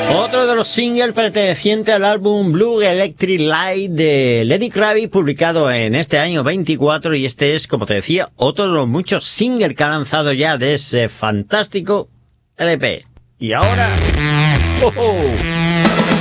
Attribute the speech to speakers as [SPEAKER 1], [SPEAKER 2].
[SPEAKER 1] Otro de los singles perteneciente al álbum Blue Electric Light de Lenny Kravitz, publicado en este año 24, y este es, como te decía, otro de los muchos singles que ha lanzado ya de ese fantástico LP. Y ahora... ¡oh!